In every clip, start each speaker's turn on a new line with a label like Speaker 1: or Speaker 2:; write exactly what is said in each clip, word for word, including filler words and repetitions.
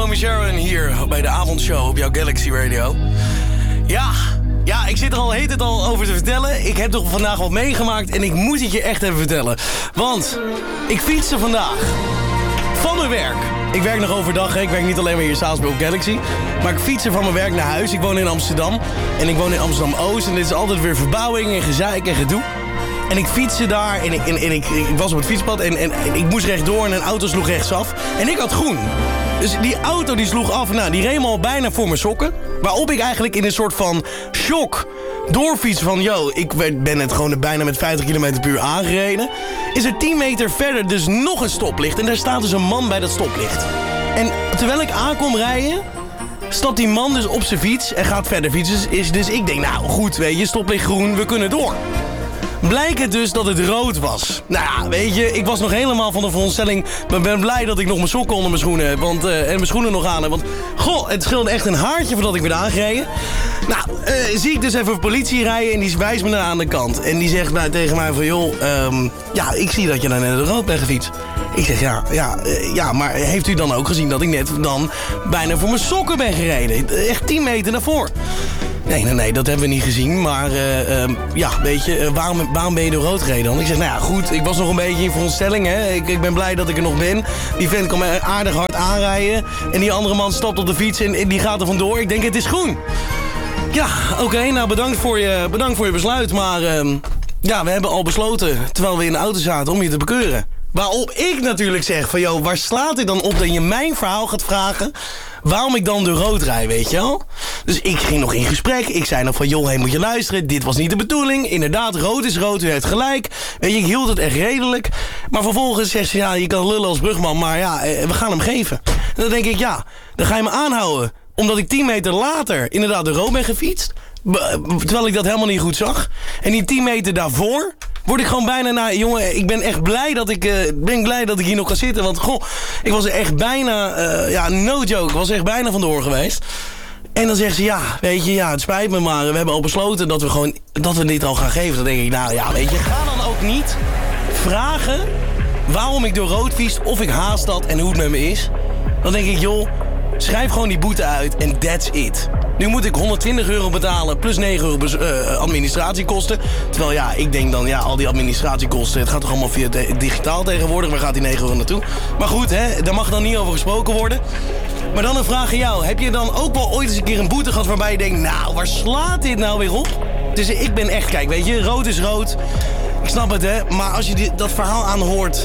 Speaker 1: Naomi Sharon hier bij de avondshow op jouw Galaxy Radio. Ja, ja, ik zit er al heet het al over te vertellen. Ik heb toch vandaag wat meegemaakt en ik moet het je echt even vertellen. Want ik fietste vandaag van mijn werk. Ik werk nog overdag, hè. Ik werk niet alleen maar hier s'avonds bij op Galaxy. Maar ik fietste van mijn werk naar huis. Ik woon in Amsterdam en ik woon in Amsterdam-Oost. En dit is altijd weer verbouwing en gezeik en gedoe. En ik fietste daar en ik, en, en ik, ik was op het fietspad en, en, en ik moest rechtdoor en een auto sloeg rechtsaf. En ik had groen. Dus die auto die sloeg af, nou, die reed me al bijna voor mijn sokken. Waarop ik eigenlijk in een soort van shock doorfiets van... yo, ik ben het gewoon bijna met vijftig kilometer per uur aangereden. Is er tien meter verder dus nog een stoplicht. En daar staat dus een man bij dat stoplicht. En terwijl ik aankom rijden... stapt die man dus op zijn fiets en gaat verder fietsen. Dus, dus ik denk, nou goed, weet je, stoplicht groen, we kunnen door. Blijkt het dus dat het rood was. Nou ja, weet je, ik was nog helemaal van de veronderstelling... maar ben blij dat ik nog mijn sokken onder mijn schoenen heb. Want, uh, en mijn schoenen nog aan heb. Want, goh, het scheelde echt een haartje voordat ik werd aangereden. Nou, uh, zie ik dus even een politie rijden en die wijst me naar aan de kant. En die zegt nou, tegen mij van, joh, um, ja, ik zie dat je naar het rood bent gefietst. Ik zeg, ja, ja, uh, ja, maar heeft u dan ook gezien dat ik net dan bijna voor mijn sokken ben gereden? Echt tien meter naar voren. Nee, nee, nee, dat hebben we niet gezien. Maar uh, uh, ja, weet je, uh, waarom, waarom ben je door rood gereden dan? Ik zeg, nou ja, goed, ik was nog een beetje in veronderstelling, hè. Ik, ik ben blij dat ik er nog ben. Die vent kan me aardig hard aanrijden. En die andere man stapt op de fiets en, en die gaat er vandoor. Ik denk, het is groen. Ja, oké, okay, nou bedankt voor, je, bedankt voor je besluit. Maar uh, ja, we hebben al besloten, terwijl we in de auto zaten, om je te bekeuren. Waarop ik natuurlijk zeg van, joh, waar slaat dit dan op dat je mijn verhaal gaat vragen... waarom ik dan door rood rijd, weet je wel? Dus ik ging nog in gesprek. Ik zei nog van, joh, hey, moet je luisteren. Dit was niet de bedoeling. Inderdaad, rood is rood. U heeft gelijk. Weet je, ik hield het echt redelijk. Maar vervolgens zegt ze, ja, je kan lullen als brugman. Maar ja, we gaan hem geven. En dan denk ik, ja, dan ga je me aanhouden. Omdat ik tien meter later inderdaad door rood ben gefietst. Terwijl ik dat helemaal niet goed zag. En die tien meter daarvoor... word ik gewoon bijna naar... jongen, ik ben echt blij dat ik, uh, ben blij dat ik hier nog kan zitten. Want goh, ik was er echt bijna... Uh, ja, no joke. Ik was er echt bijna vandoor geweest. En dan zegt ze, ja, weet je, ja, het spijt me, maar we hebben al besloten dat we gewoon... dat we dit al gaan geven. Dan denk ik, nou ja, weet je, ga dan ook niet vragen waarom ik door rood fiets, of ik haast had en hoe het met me is. Dan denk ik, joh, schrijf gewoon die boete uit en that's it. Nu moet ik honderdtwintig euro betalen plus negen euro uh, administratiekosten. Terwijl ja, ik denk dan, ja, al die administratiekosten... het gaat toch allemaal via de, digitaal tegenwoordig. Waar gaat die negen euro naartoe? Maar goed, hè, daar mag dan niet over gesproken worden. Maar dan een vraag aan jou. Heb je dan ook wel ooit eens een keer een boete gehad waarbij je denkt... nou, waar slaat dit nou weer op? Dus ik ben echt, kijk, weet je, rood is rood. Ik snap het, hè. Maar als je dit, dat verhaal aanhoort...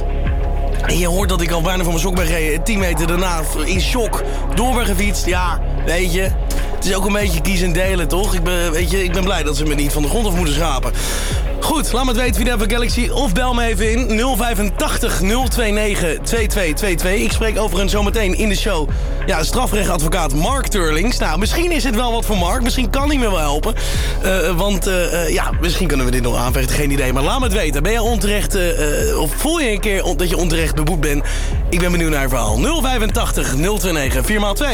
Speaker 1: en je hoort dat ik al bijna van mijn sok ben gereden... tien meter daarna in shock door ben gefietst. Ja, weet je... het is ook een beetje kiezen en delen, toch? Ik ben, weet je, ik ben blij dat ze me niet van de grond af moeten schrapen. Goed, laat me het weten via de Galaxy of bel me even in nul vijfentachtig nul tweeëntwintig tweeëntwintig. Ik spreek overigens zometeen in de show ja, strafrechtadvocaat Mark Turlings. Nou, misschien is het wel wat voor Mark. Misschien kan hij me wel helpen. Uh, want uh, uh, ja, misschien kunnen we dit nog aanvechten. Geen idee, maar laat me het weten. Ben je onterecht, uh, uh, of voel je een keer on- dat je onterecht beboet bent? Ik ben benieuwd naar je verhaal. nul vijfentachtig nul tweeëntwintig vier maal twee.